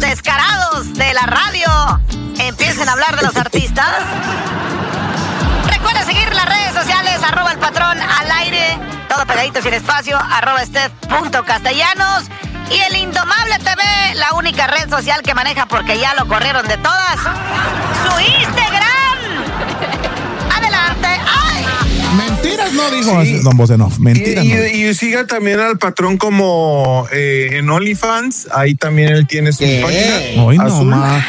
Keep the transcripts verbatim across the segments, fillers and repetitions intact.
descarados de la radio empiecen a hablar de los artistas. Recuerda seguir las redes sociales, arroba el patrón al aire, todo pegadito sin espacio, arroba steph.castellanos. Y el Indomable T V, la única red social que maneja porque ya lo corrieron de todas, su Instagram. Adelante. ¡Ay! Mentiras no dijo sí. Don Bocenov. Mentiras y, no. Y, y siga también al patrón como eh, en OnlyFans. Ahí también él tiene su página. Hoy no más.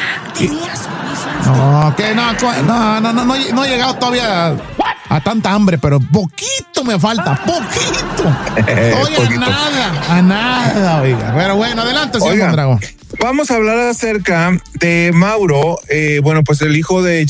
No, que no, no, no, no, no, no he llegado todavía a, a tanta hambre, pero poquito me falta, poquito. Estoy a nada, a nada, oiga. Pero bueno, adelante, señor Mondragón. Vamos a hablar acerca de Mauro, eh, bueno, pues el hijo de,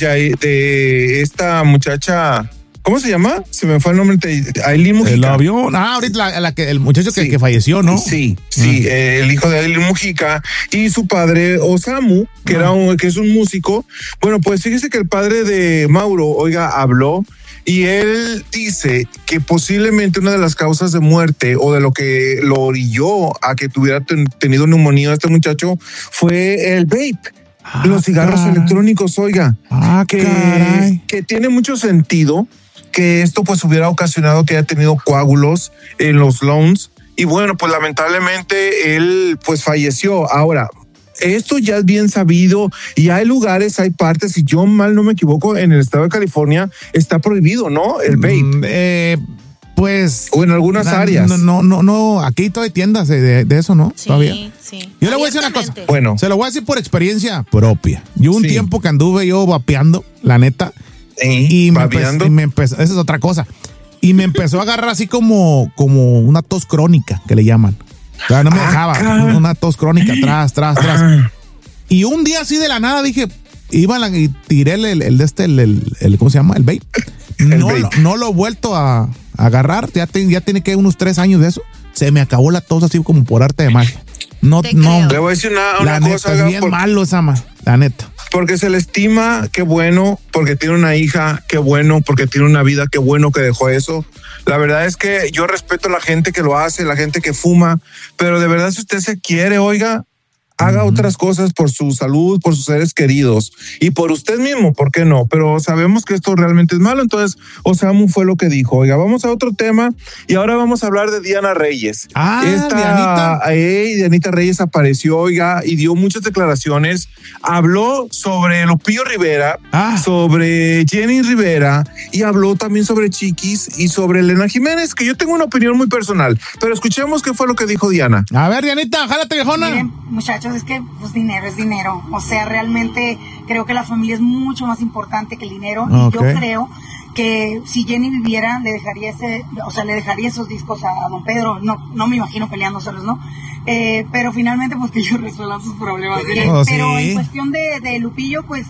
de esta muchacha. ¿Cómo se llama? Se me fue el nombre de Aileen Mujica. El avión. Ah, ahorita la, la que, el muchacho que, sí. que falleció, ¿no? Sí, sí, ah. eh, el hijo de Aileen Mujica y su padre Osamu, que, ah. era un, que es un músico. Bueno, pues fíjese que el padre de Mauro, oiga, habló y él dice que posiblemente una de las causas de muerte o de lo que lo orilló a que tuviera ten, tenido neumonía este muchacho fue el vape. Ah, los cigarros caray. electrónicos, oiga, ah, que, que tiene mucho sentido que esto pues hubiera ocasionado que haya tenido coágulos en los lungs y bueno, pues lamentablemente él pues falleció. Ahora, esto ya es bien sabido y hay lugares, hay partes, si yo mal no me equivoco, en el estado de California está prohibido, ¿no? El vape. Mm, eh, pues... O en algunas na, áreas. No, no, no, no, aquí todavía hay tiendas de, de eso, ¿no? Sí, todavía. sí. Yo le voy a decir una cosa. Bueno. Se lo voy a decir por experiencia propia. Yo un sí. tiempo que anduve yo vapeando, la neta, ¿Y, y, me empezó, y me empezó, esa es otra cosa, y me empezó a agarrar así como, como una tos crónica, que le llaman. O sea, no me dejaba, ah, una tos crónica, atrás, atrás, atrás. Ah. Y un día así de la nada dije, iba la, y tiré el, el, el de este, el, el, el, ¿cómo se llama? El vape. El no, vape. Lo, no lo he vuelto a, a agarrar, ya, te, ya tiene que unos tres años de eso. Se me acabó la tos así como por arte de magia. No, no. Le voy a decir una, una la cosa. Neta, es bien por... malo esa, ma, la neta. Porque se le estima, qué bueno, porque tiene una hija, qué bueno, porque tiene una vida, qué bueno que dejó eso. La verdad es que yo respeto a la gente que lo hace, la gente que fuma, pero de verdad si usted se quiere, oiga, haga uh-huh. otras cosas por su salud, por sus seres queridos y por usted mismo, ¿por qué no? Pero sabemos que esto realmente es malo, entonces Osamu fue lo que dijo. Oiga, vamos a otro tema y ahora vamos a hablar de Diana Reyes. Ah, Esta, Dianita. Eh, Dianita Reyes apareció, oiga, y dio muchas declaraciones. Habló sobre Lupillo Rivera, ah. sobre Jenny Rivera y habló también sobre Chiquis y sobre Elena Jiménez, que yo tengo una opinión muy personal, pero escuchemos qué fue lo que dijo Diana. A ver, Dianita, jálate, viejona. Miren, muchachos, es que pues dinero es dinero, o sea, realmente creo que la familia es mucho más importante que el dinero. Okay. Y yo creo que si Jenny viviera le dejaría ese, o sea, le dejaría esos discos a don Pedro. No, no me imagino peleándoselos, ¿no? Eh, pero finalmente pues que ellos resuelvan sus problemas. Eh, oh, pero sí. en cuestión de, de Lupillo, pues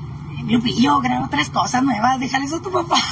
Lupillo, graba otras cosas nuevas, déjale eso a tu papá.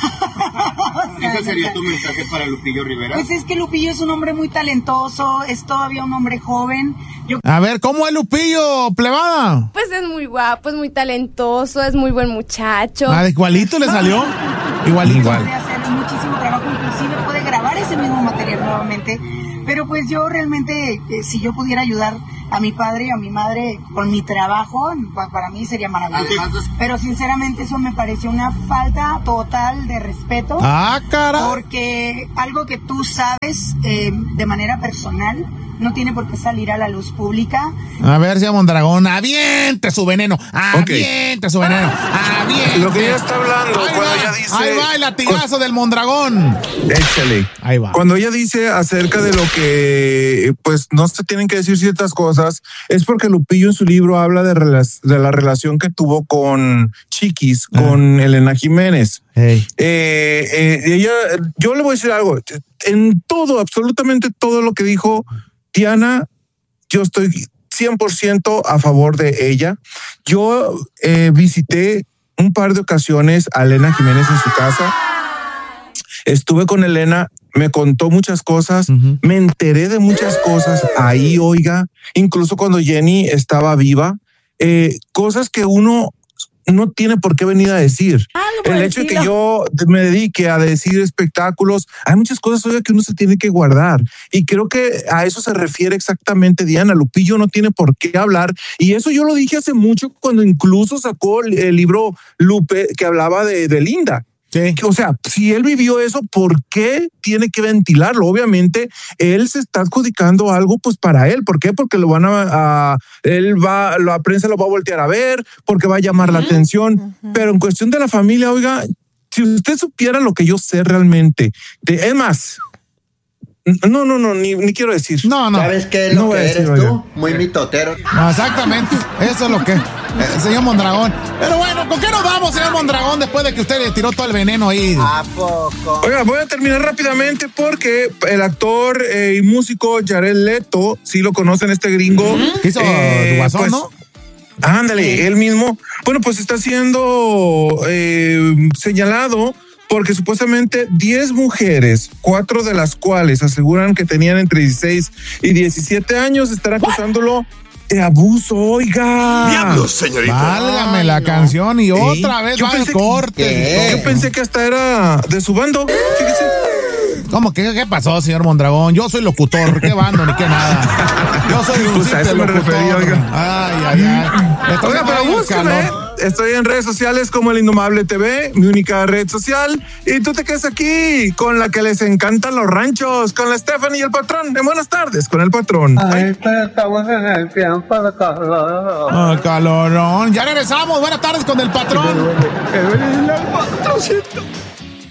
O sea, ¿ese sería tu mensaje para Lupillo Rivera? Pues es que Lupillo es un hombre muy talentoso, es todavía un hombre joven. Yo... A ver, ¿cómo es Lupillo, plebada? Pues es muy guapo, es muy talentoso, es muy buen muchacho. Ah, igualito le salió. Igualito. Igual. Puede hacer muchísimo trabajo, inclusive puede grabar ese mismo material nuevamente. Pero pues yo realmente, eh, si yo pudiera ayudar a mi padre o a mi madre con mi trabajo, para mí sería maravilloso. Pero sinceramente eso me pareció una falta total de respeto. Ah, cara. Porque algo que tú sabes eh, de manera personal no tiene por qué salir a la luz pública. A ver, señor Mondragón, aviente su veneno, aviente okay. su veneno, aviente. Lo que ella está hablando, ahí cuando va, ella dice... Ahí va el latigazo con... del Mondragón. Échale. Ahí va. Cuando ella dice acerca de lo que, pues, no se tienen que decir ciertas cosas, es porque Lupillo en su libro habla de, rela- de la relación que tuvo con Chiquis, ah. con Elena Jiménez. Hey. Eh, eh, ella, yo le voy a decir algo, en todo, absolutamente todo lo que dijo Diana, yo estoy cien por ciento a favor de ella. Yo eh, visité un par de ocasiones a Elena Jiménez en su casa. Estuve con Elena, me contó muchas cosas, uh-huh. me enteré de muchas cosas ahí, oiga, incluso cuando Jenny estaba viva, eh, cosas que uno no tiene por qué venir a decir. Algo El hecho de que yo me dedique a decir espectáculos, hay muchas cosas, oiga, que uno se tiene que guardar. Y creo que a eso se refiere exactamente Diana. Lupillo no tiene por qué hablar. Y eso yo lo dije hace mucho cuando incluso sacó el, el libro Lupe que hablaba de, de Linda. Sí. O sea, si él vivió eso, ¿por qué tiene que ventilarlo? Obviamente, él se está adjudicando algo pues para él. ¿Por qué? Porque lo van a, a él va, la prensa lo va a voltear a ver, porque va a llamar uh-huh. la atención. Uh-huh. Pero en cuestión de la familia, oiga, si usted supiera lo que yo sé realmente, de, es más, no, no, no, ni, ni quiero decir. No, no. ¿Sabes qué es lo no que decir, eres oiga. tú? Muy mitotero. No, exactamente, eso es lo que... Eh, señor Mondragón. Pero bueno, ¿con qué nos vamos, señor Mondragón, después de que usted le tiró todo el veneno ahí? ¿A poco? Oiga, voy a terminar rápidamente porque el actor eh, y músico Jared Leto, sí lo conocen, este gringo. ¿Qué hizo eh, Guasón, pues, no? Ándale, sí. Él mismo. Bueno, pues está siendo eh, señalado porque supuestamente diez mujeres, cuatro de las cuales aseguran que tenían entre dieciséis y diecisiete años, están acusándolo de abuso, oiga. Diablos, señorita. Válgame Ay, la no. canción y ¿Sí? otra vez Yo va el pensé que- corte. ¿Qué? Yo pensé que hasta era de su bando, fíjese. ¿Cómo que qué pasó, señor Mondragón? Yo soy locutor, qué bando ni qué nada. Yo soy un Pues a simple eso me locutor. refería, oiga. Ay, ay, ay. Estoy Oiga, pero ahí en búscame. calor. Estoy en redes sociales como El Indomable T V, mi única red social. Y tú te quedas aquí con la que les encantan los ranchos, con la Stephanie y el patrón. De buenas tardes, con el patrón. Ay, pero estamos en el tiempo de calor. Ah, calorón. Ya regresamos. Buenas tardes con el patrón. Que viene el patroncito.